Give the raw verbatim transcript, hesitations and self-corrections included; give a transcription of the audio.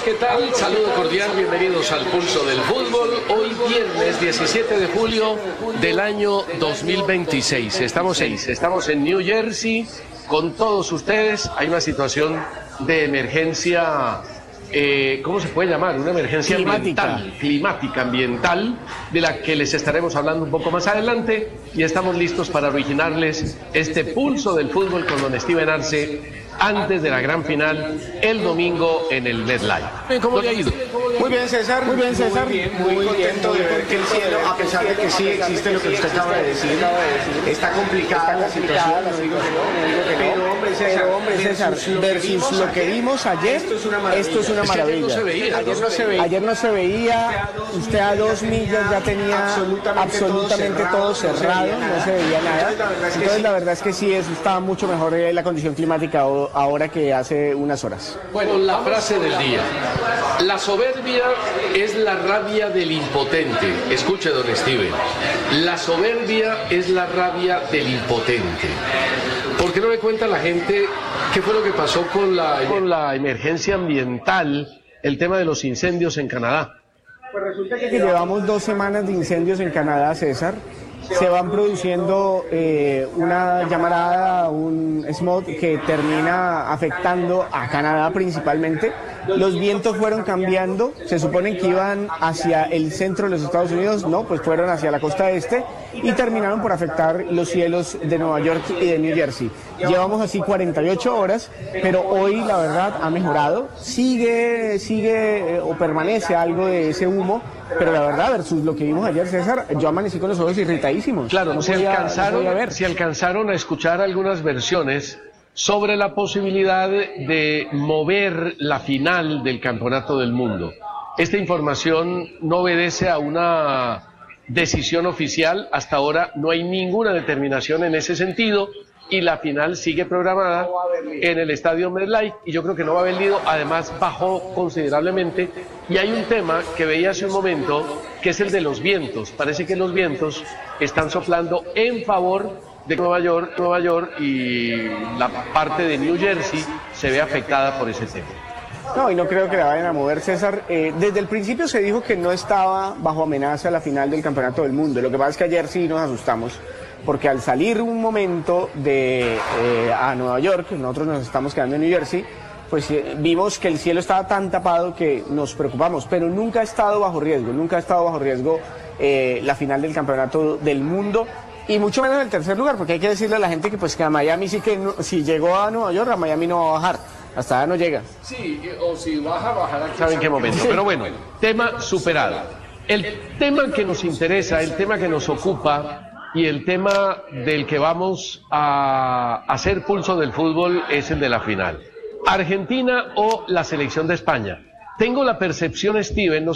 ¿qué tal? Saludo cordial, bienvenidos al Pulso del Fútbol. Hoy viernes diecisiete de julio del año dos mil veintiséis. Estamos en, estamos en New Jersey con todos ustedes. Hay una situación de emergencia, eh, ¿cómo se puede llamar? Una emergencia climática. ambiental, climática, ambiental, de la que les estaremos hablando un poco más adelante. Y estamos listos para originarles este Pulso del Fútbol con don Steven Arce, antes de la gran final el domingo en el MetLife. ¿Cómo le ha ido? Muy bien, César. Muy bien, César. Muy, bien, muy, muy contento bien, de ver que el cielo, a pesar de que sí existe lo que usted acaba de decir, está complicada la situación, no digo que no, pero hombre, César, Pero, hombre, César, versus versus lo que vimos ayer, esto es una maravilla. esto es una Es que ayer no maravilla. se veía, Ayer no se veía. Ayer no se veía, usted a dos millas ya tenía absolutamente, absolutamente todo cerrado, no se veía nada. Entonces, la verdad es que Entonces sí. la verdad es que sí, eso estaba mucho mejor eh, la condición climática o- ahora que hace unas horas. Bueno, la frase del día. La soberbia es la rabia del impotente. Escuche, don Steven. La soberbia es la rabia del impotente. ¿Por qué no le cuenta a la gente qué fue lo que pasó con la, con la emergencia ambiental, el tema de los incendios en Canadá? Pues resulta que llevamos dos semanas de incendios en Canadá, César. Se van produciendo eh, una llamarada, un smog que termina afectando a Canadá principalmente. Los vientos fueron cambiando, se supone que iban hacia el centro de los Estados Unidos, no, pues fueron hacia la costa este y terminaron por afectar los cielos de Nueva York y de New Jersey. Llevamos así cuarenta y ocho horas, pero hoy la verdad ha mejorado, sigue, sigue eh, o permanece algo de ese humo, pero la verdad versus lo que vimos ayer, César, yo amanecí con los ojos irritadísimos. Claro, no se podía- no alcanzaron, podía ver. se alcanzaron a escuchar algunas versiones sobre la posibilidad de mover la final del Campeonato del Mundo. Esta información no obedece a una decisión oficial. Hasta ahora no hay ninguna determinación en ese sentido y la final sigue programada en el estadio MetLife y yo creo que no va a haber lío. Además bajó considerablemente y hay un tema que veía hace un momento que es el de los vientos. Parece que los vientos están soplando en favor de Nueva York, Nueva York y la parte de New Jersey se ve afectada por ese tema. No, y no creo que la vayan a mover, César. Eh, desde el principio se dijo que no estaba bajo amenaza la final del Campeonato del Mundo. Lo que pasa es que ayer sí nos asustamos, porque al salir un momento de eh, a Nueva York, nosotros nos estamos quedando en New Jersey, pues eh, vimos que el cielo estaba tan tapado que nos preocupamos, pero nunca ha estado bajo riesgo, nunca ha estado bajo riesgo eh, la final del Campeonato del Mundo. Y mucho menos el tercer lugar, porque hay que decirle a la gente que pues que a Miami sí que, no, si llegó a Nueva York, a Miami no va a bajar, hasta allá no llega. Sí, o si baja, bajará. ¿Sabe en qué momento? Pero bueno, tema superado. El tema que nos interesa, el tema que nos ocupa y el tema del que vamos a hacer Pulso del Fútbol es el de la final. Argentina o la selección de España. Tengo la percepción, Steven, no